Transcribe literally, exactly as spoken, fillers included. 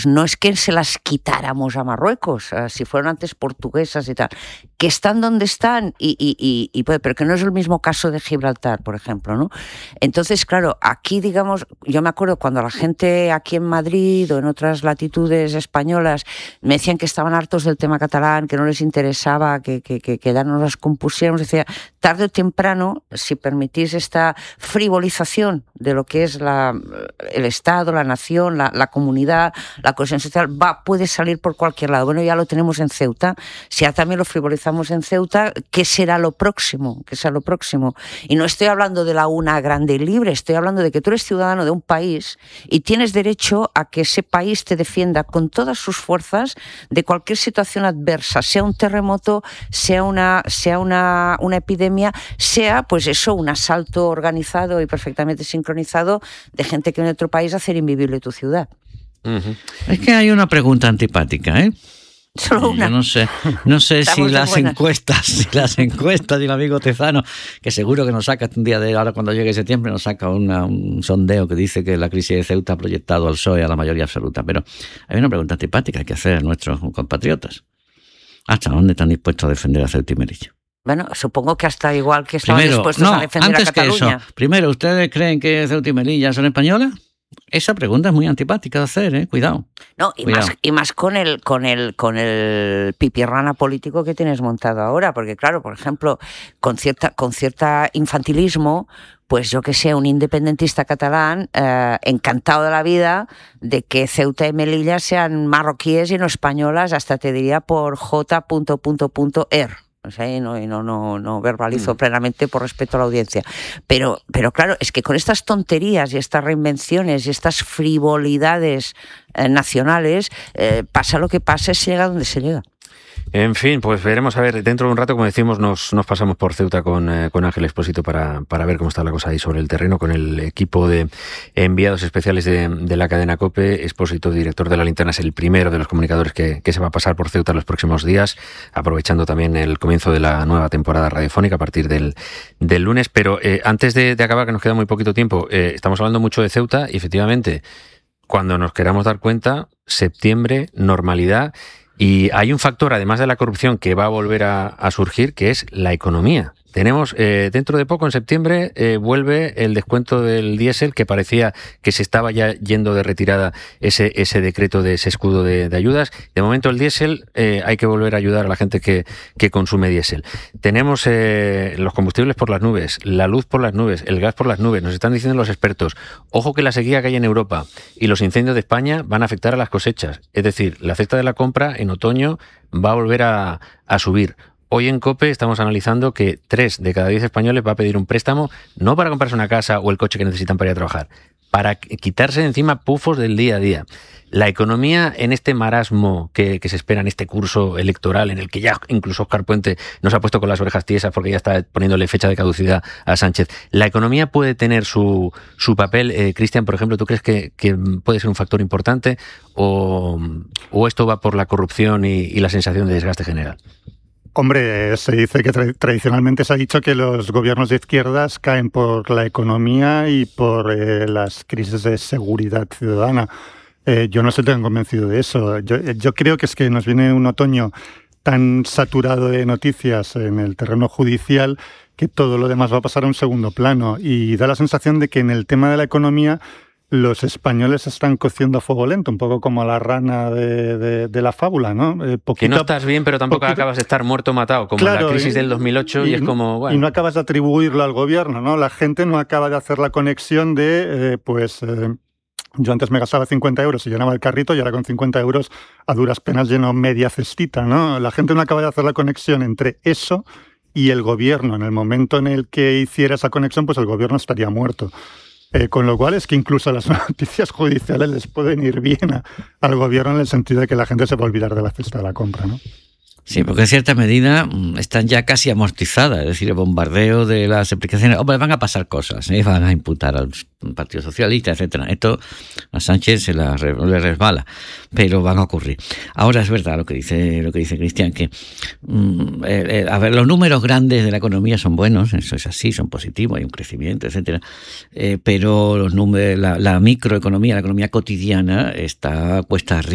no es que se las quitáramos a Marruecos, uh, si fueron antes portuguesas y tal, que están donde están, y, y, y, y, pero que no es el mismo caso de Gibraltar, por ejemplo, ¿no? Entonces, claro, aquí, digamos, yo me acuerdo cuando la gente aquí en Madrid o en otras latitudes españolas me decían que estaban hartos del tema catalán, que no les interesaba, que, que, que, que ya no nos compusiéramos, decía, tarde o temprano, si permitís esta frivolización de lo que es la, el Estado, la nación, la, la comunidad, la cohesión social, va, puede salir por cualquier lado. Bueno, ya lo tenemos en Ceuta, si ya también lo frivolizamos en Ceuta, ¿qué será lo próximo? ¿Qué será lo próximo? Y no estoy hablando de la una grande y libre, estoy hablando de que tú eres ciudadano de un país y tienes derecho a que ese país te defienda con todas sus fuerzas de cualquier situación adversa, sea un terremoto, sea una, sea una, una epidemia, sea, pues eso, un asalto organizado y perfectamente sincronizado de gente que en otro país a hacer invivible tu ciudad. Uh-huh. Es que hay una pregunta antipática, ¿eh? Solo una. Yo no sé, no sé si las buenas. encuestas, si las encuestas del amigo Tezano, que seguro que nos saca un día de ahora cuando llegue septiembre, nos saca una, un sondeo que dice que la crisis de Ceuta ha proyectado al P S O E a la mayoría absoluta. Pero hay una pregunta antipática que hacer a nuestros compatriotas. ¿Hasta dónde están dispuestos a defender a Ceuta y Melilla? Bueno, supongo que hasta igual que estaban primero, dispuestos no, a defender antes a Cataluña. Que eso, primero, ¿ustedes creen que Ceuta y Melilla son españolas? Esa pregunta es muy antipática de hacer, ¿eh? Cuidado. No, y Cuidado. más y más con el con el con el pipirrana político que tienes montado ahora, porque claro, por ejemplo, con cierta con cierta infantilismo, pues yo que sé, un independentista catalán eh, encantado de la vida de que Ceuta y Melilla sean marroquíes y no españolas, hasta te diría por J. er. O sea, y no, y no, no, no verbalizo mm. plenamente por respeto a la audiencia. Pero, pero claro, es que con estas tonterías y estas reinvenciones y estas frivolidades eh, nacionales, eh, pasa lo que pasa, se llega donde se llega. En fin, pues veremos a ver, dentro de un rato, como decimos, nos, nos pasamos por Ceuta con, eh, con Ángel Expósito para, para ver cómo está la cosa ahí sobre el terreno, con el equipo de enviados especiales de, de la cadena COPE. Expósito, director de La Linterna, es el primero de los comunicadores que, que se va a pasar por Ceuta los próximos días, aprovechando también el comienzo de la nueva temporada radiofónica a partir del, del lunes. Pero eh, antes de, de acabar, que nos queda muy poquito tiempo, eh, estamos hablando mucho de Ceuta y efectivamente, cuando nos queramos dar cuenta, septiembre, normalidad. Y hay un factor, además de la corrupción, que va a volver a, a surgir, que es la economía. Tenemos, eh, dentro de poco, en septiembre, eh, vuelve el descuento del diésel, que parecía que se estaba ya yendo de retirada ese, ese decreto de ese escudo de, de ayudas. De momento, el diésel, eh, hay que volver a ayudar a la gente que, que consume diésel. Tenemos eh, los combustibles por las nubes, la luz por las nubes, el gas por las nubes. Nos están diciendo los expertos, ojo que la sequía que hay en Europa y los incendios de España van a afectar a las cosechas. Es decir, la cesta de la compra en otoño va a volver a, a subir. Hoy en COPE estamos analizando que tres de cada diez españoles va a pedir un préstamo, no para comprarse una casa o el coche que necesitan para ir a trabajar, para quitarse de encima pufos del día a día. La economía en este marasmo que, que se espera en este curso electoral, en el que ya incluso Óscar Puente nos ha puesto con las orejas tiesas porque ya está poniéndole fecha de caducidad a Sánchez. ¿La economía puede tener su, su papel? Eh, Cristian, por ejemplo, ¿tú crees que, que puede ser un factor importante o, o esto va por la corrupción y, y la sensación de desgaste general? Hombre, se dice que tra- tradicionalmente se ha dicho que los gobiernos de izquierdas caen por la economía y por eh, las crisis de seguridad ciudadana. Eh, yo no estoy tan convencido de eso. Yo, yo creo que es que nos viene un otoño tan saturado de noticias en el terreno judicial que todo lo demás va a pasar a un segundo plano. Y da la sensación de que en el tema de la economía los españoles están cociendo a fuego lento, un poco como la rana de, de, de la fábula, ¿no? Eh, poquito, que no estás bien, pero tampoco poquito, acabas de estar muerto o matado, como claro, en la crisis y, del dos mil ocho, y, y es como... Bueno. Y no acabas de atribuirlo al gobierno, ¿no? La gente no acaba de hacer la conexión de, eh, pues... Eh, yo antes me gastaba cincuenta euros y llenaba el carrito y ahora con cincuenta euros a duras penas lleno media cestita, ¿no? La gente no acaba de hacer la conexión entre eso y el gobierno. En el momento en el que hiciera esa conexión, pues el gobierno estaría muerto. Eh, con lo cual es que incluso las noticias judiciales les pueden ir bien a, al gobierno en el sentido de que la gente se va a olvidar de la cesta de la compra, ¿no? Sí, porque en cierta medida están ya casi amortizadas, es decir, el bombardeo de las explicaciones. Hombre, van a pasar cosas, ¿eh? Van a imputar al Partido Socialista, etcétera. Esto a Sánchez se la, le resbala, pero van a ocurrir. Ahora es verdad lo que dice lo que dice Cristian, que mm, eh, a ver, los números grandes de la economía son buenos, eso es así, son positivos, hay un crecimiento, etcétera. Eh, pero los números, la, la microeconomía, la economía cotidiana está cuesta arriba.